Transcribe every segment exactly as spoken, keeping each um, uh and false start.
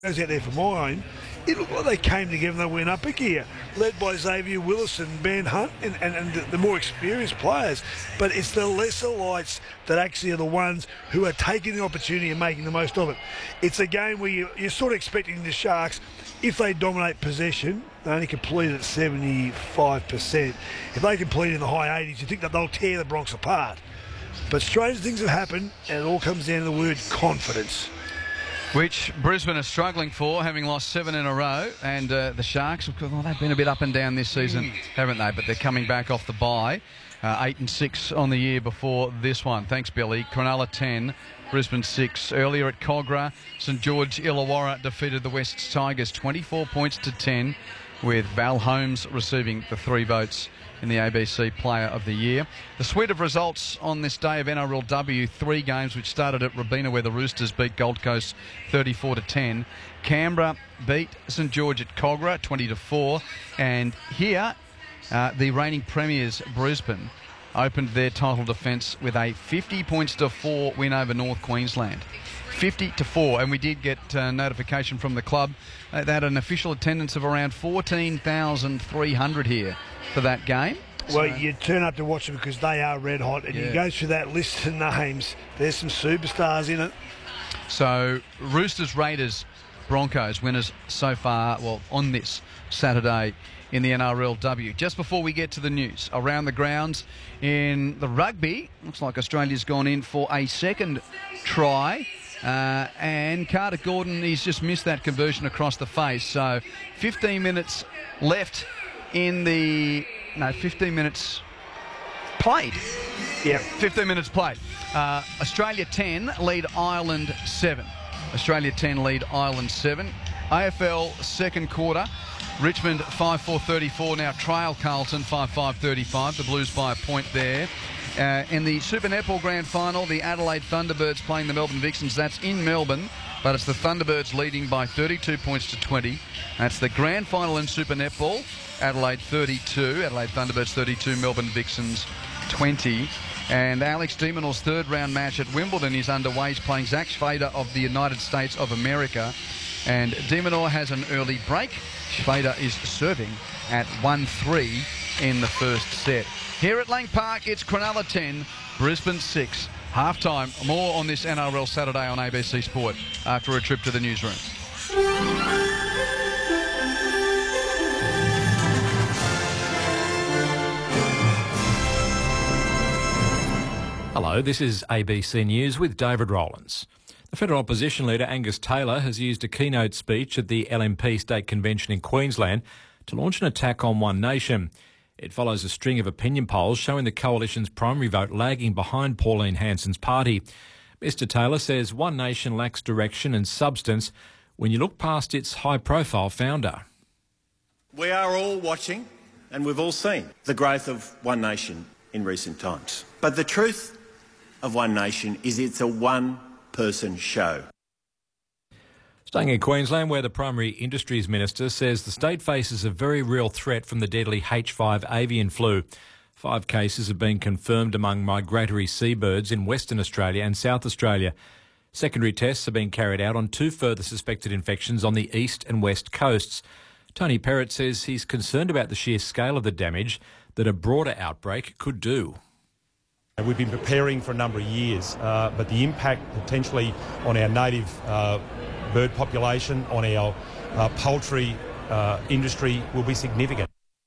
Goes out there for mine. It looked like they came together and they went up a gear, led by Xavier Willis and Ben Hunt and, and, and the, the more experienced players. But it's the lesser lights that actually are the ones who are taking the opportunity and making the most of it. It's a game where you, you're sort of expecting the Sharks, if they dominate possession, they only complete at seventy-five percent. If they complete in the high eighties, you think that they'll tear the Bronx apart. But strange things have happened, and it all comes down to the word confidence, which Brisbane are struggling for, having lost seven in a row. And uh, the Sharks, well, they've been a bit up and down this season, mm. haven't they? But they're coming back off the bye. Uh, eight and six on the year before this one. Thanks, Billy. Cronulla ten, Brisbane six. Earlier at Cogra, St George Illawarra defeated the West Tigers twenty-four points to ten, with Val Holmes receiving the three votes in the A B C Player of the Year. The suite of results on this day of N R L W, three games which started at Robina, where the Roosters beat Gold Coast thirty-four to ten. Canberra beat St George at Cogra twenty to four. And here, uh, the reigning premiers, Brisbane, opened their title defence with a fifty points to four win over North Queensland. fifty to four, and we did get uh, notification from the club. Uh, they had an official attendance of around fourteen thousand three hundred here for that game. Well, so, you turn up to watch them because they are red hot, and yeah. you go through that list of names. There's some superstars in it. So, Roosters, Raiders, Broncos winners so far, well, on this Saturday in the N R L W. Just before we get to the news, around the grounds in the rugby, looks like Australia's gone in for a second try. Uh, and Carter Gordon, he's just missed that conversion across the face. So fifteen minutes left in the... No, fifteen minutes played. Yeah. fifteen minutes played. Uh, Australia ten, lead Ireland seven. Australia ten, lead Ireland seven. A F L second quarter. Richmond five four thirty-four now trail Carlton five five thirty-five. The Blues by a point there. Uh, in the Super Netball Grand Final, the Adelaide Thunderbirds playing the Melbourne Vixens. That's in Melbourne, but it's the Thunderbirds leading by thirty-two points to twenty. That's the Grand Final in Super Netball. Adelaide thirty-two, Adelaide Thunderbirds thirty-two, Melbourne Vixens twenty. And Alex de Minaur's third round match at Wimbledon is underway. He's playing Zach Schwader of the United States of America. And de Minaur has an early break. Schwader is serving at one three in the first set. Here at Lang Park, it's Cronulla ten, Brisbane six. Half-time. More on this N R L Saturday on A B C Sport after a trip to the newsroom. Hello, this is A B C News with David Rowlands. The federal opposition leader Angus Taylor has used a keynote speech at the L N P State Convention in Queensland to launch an attack on One Nation. It follows a string of opinion polls showing the coalition's primary vote lagging behind Pauline Hanson's party. Mister Taylor says One Nation lacks direction and substance when you look past its high-profile founder. We are all watching, and we've all seen the growth of One Nation in recent times. But the truth of One Nation is it's a one-person show. Staying in Queensland, where the Primary Industries Minister says the state faces a very real threat from the deadly H five avian flu. Five cases have been confirmed among migratory seabirds in Western Australia and South Australia. Secondary tests have been carried out on two further suspected infections on the east and west coasts. Tony Perrott says he's concerned about the sheer scale of the damage that a broader outbreak could do. We've been preparing for a number of years, uh, but the impact potentially on our native uh, bird population, on our uh, poultry uh, industry will be significant.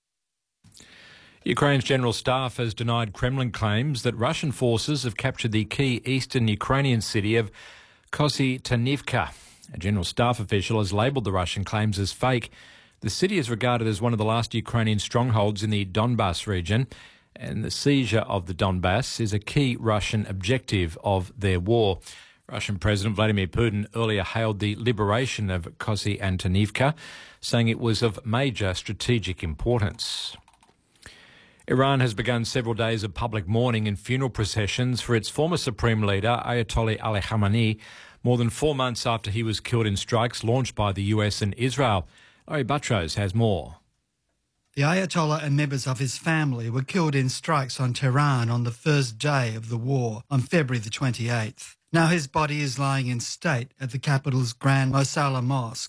Ukraine's general staff has denied Kremlin claims that Russian forces have captured the key eastern Ukrainian city of Kostyantynivka. A general staff official has labelled the Russian claims as fake. The city is regarded as one of the last Ukrainian strongholds in the Donbas region, and the seizure of the Donbass is a key Russian objective of their war. Russian President Vladimir Putin earlier hailed the liberation of Kostyantynivka, saying it was of major strategic importance. Iran has begun several days of public mourning and funeral processions for its former supreme leader, Ayatollah Ali Khamenei, more than four months after he was killed in strikes launched by the U S and Israel. Larry Buttrose has more. The Ayatollah and members of his family were killed in strikes on Tehran on the first day of the war on February the twenty-eighth. Now his body is lying in state at the capital's Grand Mosala Mosque.